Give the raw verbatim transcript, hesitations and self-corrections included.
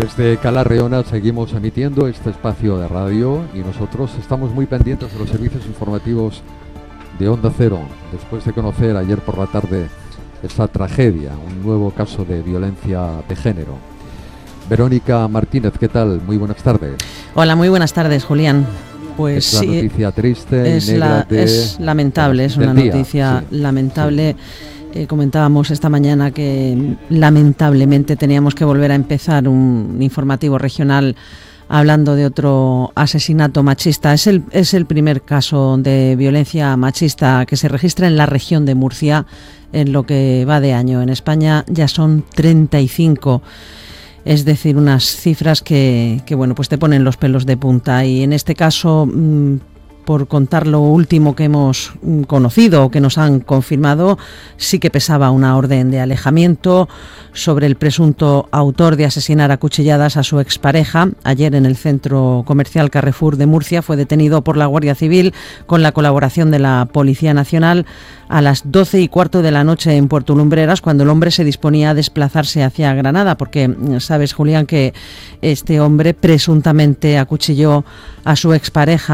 Desde Cala Reona seguimos emitiendo este espacio de radio y nosotros estamos muy pendientes de los servicios informativos de Onda Cero, después de conocer ayer por la tarde esta tragedia, un nuevo caso de violencia de género. Verónica Martínez, ¿qué tal? Muy buenas tardes. Hola, muy buenas tardes, Julián. Pues es sí, una noticia triste es, y negra la, de, es lamentable, es del una día, noticia sí, lamentable. Sí. Eh, comentábamos esta mañana que lamentablemente teníamos que volver a empezar un informativo regional hablando de otro asesinato machista. Es el, es el primer caso de violencia machista que se registra en la región de Murcia en lo que va de año. En España ya son treinta y cinco. Es decir, unas cifras que, que bueno, pues te ponen los pelos de punta. Y en este caso, mmm, por contar lo último que hemos conocido o que nos han confirmado, sí que pesaba una orden de alejamiento sobre el presunto autor de asesinar a cuchilladas a su expareja. Ayer en el centro comercial Carrefour de Murcia fue detenido por la Guardia Civil con la colaboración de la Policía Nacional a las doce y cuarto de la noche en Puerto Lumbreras, cuando el hombre se disponía a desplazarse hacia Granada, porque sabes, Julián, que este hombre presuntamente acuchilló a su expareja